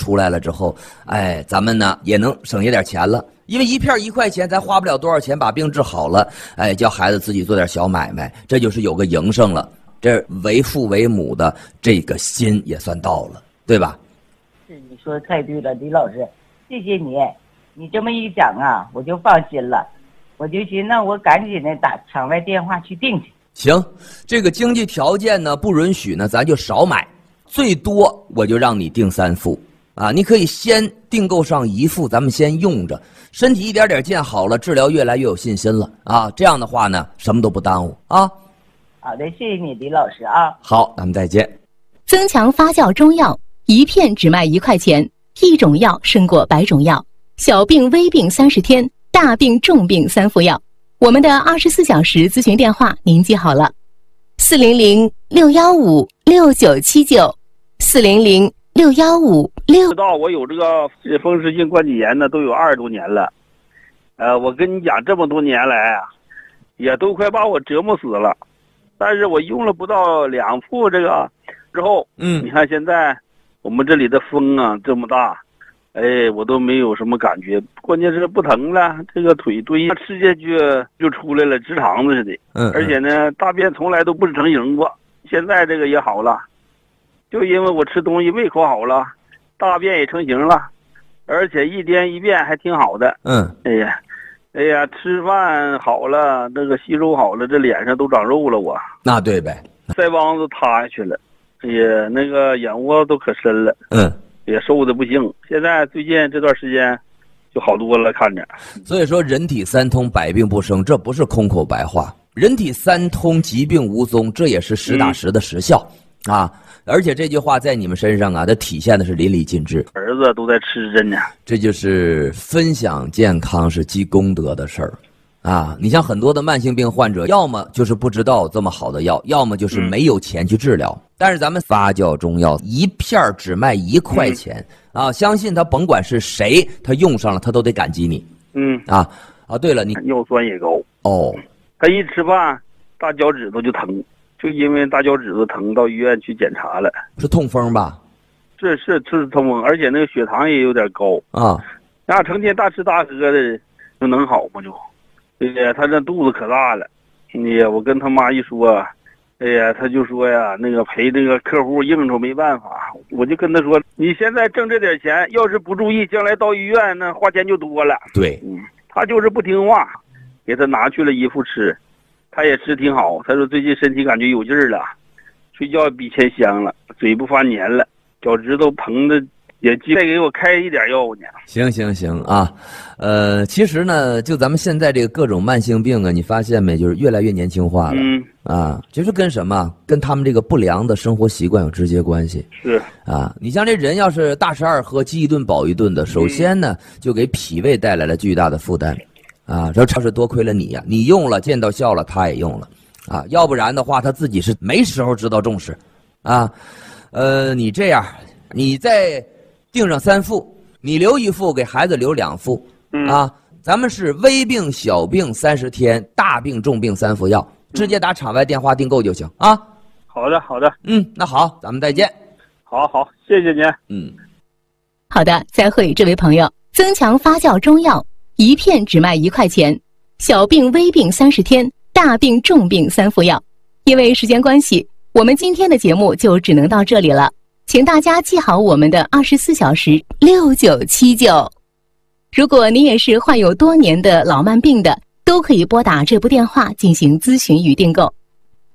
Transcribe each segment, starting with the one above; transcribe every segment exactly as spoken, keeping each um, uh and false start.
出来了之后，哎，咱们呢也能省下点钱了。因为一片一块钱，咱花不了多少钱把病治好了，哎，叫孩子自己做点小买卖，这就是有个营生了。这为父为母的这个心也算到了，对吧？ 是，你说的太对了，李老师，谢谢你。你这么一讲啊，我就放心了，我就寻思我赶紧的打场外电话去订去。 行，这个经济条件呢不允许呢，咱就少买，最多我就让你订三副啊，你可以先订购上一副，咱们先用着，身体一点点见好了，治疗越来越有信心了啊。这样的话呢，什么都不耽误啊。 好的，谢谢你，李老师啊。 好，咱们再见。 增强发酵中药，一片只卖一块钱，一种药胜过百种药。小病微病三十天，大病重病三副药。我们的二十四小时咨询电话您记好了：四零零六幺五六九七九，四零零六幺五六。 知道我有这个风湿性关节炎呢，都有二十多年了。呃，我跟你讲，这么多年来啊，也都快把我折磨死了。但是我用了不到两副这个之后，嗯，你看现在我们这里的风啊这么大，哎，我都没有什么感觉，关键是不疼了，这个腿蹲下吃下去就出来了，直肠子似的。嗯，而且呢，大便从来都不成形过，现在这个也好了，就因为我吃东西胃口好了，大便也成型了，而且一天一便还挺好的。嗯，哎呀。哎呀，吃饭好了，那个吸收好了，这脸上都长肉了我。 那对呗， 腮帮子塌下去了，也那个眼窝都可深了。嗯，也瘦的不行。现在最近这段时间就好多了，看着。 所以说，人体三通，百病不生，这不是空口白话。人体三通，疾病无踪，这也是实打实的实效、嗯、啊。而且这句话在你们身上啊，它体现的是淋漓尽致。 儿子都在吃针呢， 这就是分享健康是积功德的事儿，啊！你像很多的慢性病患者，要么就是不知道这么好的药，要么就是没有钱去治疗。嗯、但是咱们发酵中药一片只卖一块钱、嗯、啊！相信他甭管是谁，他用上了他都得感激你。嗯啊啊！对了，你尿酸也高哦， 他一吃饭大脚趾头就疼。就因为大脚趾头疼，到医院去检查了， 是痛风吧？ 是是是痛风，而且那个血糖也有点高啊。那成天大吃大喝的，就能好吗？就，哎呀，他这肚子可大了。哎呀，我跟他妈一说，哎呀，他就说呀，那个陪那个客户应酬没办法，我就跟他说，你现在挣这点钱，要是不注意，将来到医院那花钱就多了。 对， 嗯，他就是不听话，给他拿去了一副吃。他也吃挺好，他说最近身体感觉有劲儿了，睡觉比前香了，嘴不发黏了，脚趾头膨的也再给我开一点药呢。 行行行啊，呃，其实呢，就咱们现在这个各种慢性病啊，你发现没？就是越来越年轻化了。嗯啊，就是跟什么？跟他们这个不良的生活习惯有直接关系。 是啊，你像这人要是大吃二喝，饥一顿饱一顿的，首先呢，嗯、就给脾胃带来了巨大的负担。啊，这超是多亏了你呀、啊！你用了，见到效了，他也用了，啊，要不然的话，他自己是没时候知道重视，啊，呃，你这样，你再订上三副，你留一副，给孩子留两副，啊，咱们是微病、小病三十天，大病、重病三副药，直接打场外电话订购就行啊。 好的，好的， 嗯，那好，咱们再见。 好好，谢谢您。 嗯， 好的，再会，这位朋友。增强发酵中药。一片只卖一块钱，小病微病三十天，大病重病三副药。因为时间关系，我们今天的节目就只能到这里了，请大家记好我们的二十四小时六九七九。如果您也是患有多年的老慢病的，都可以拨打这部电话进行咨询与订购。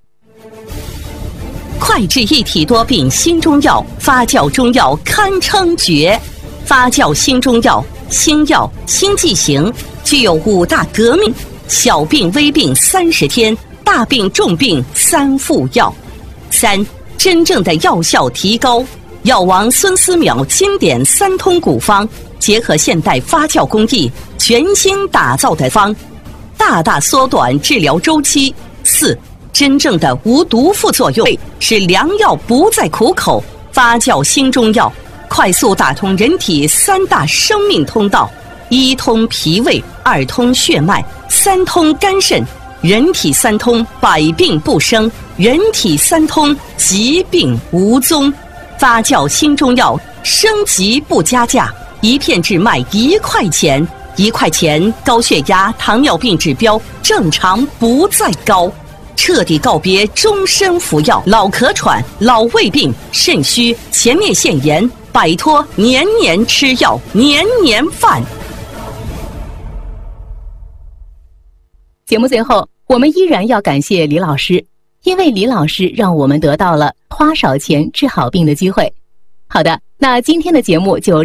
快治一体多病新中药，发酵中药堪称绝。发酵新中药，新药新剂型，具有五大革命：小病微病三十天，大病重病三副药。三、真正的药效提高。药王孙思邈经典三通古方，结合现代发酵工艺，全新打造的方，大大缩短治疗周期。四、真正的无毒副作用，使良药不再苦口。发酵新中药。快速打通人体三大生命通道：一通脾胃，二通血脉，三通肝肾。人体三通，百病不生；人体三通，疾病无踪。发酵新中药升级不加价，一片只卖一块钱，一块钱高血压、糖尿病指标正常不再高，彻底告别终身服药老咳喘、老胃病、肾虚、前列腺炎，摆脱年年吃药、年年犯。 节目最后，我们依然要感谢李老师，因为李老师让我们得到了花少钱治好病的机会。好的，那今天的节目就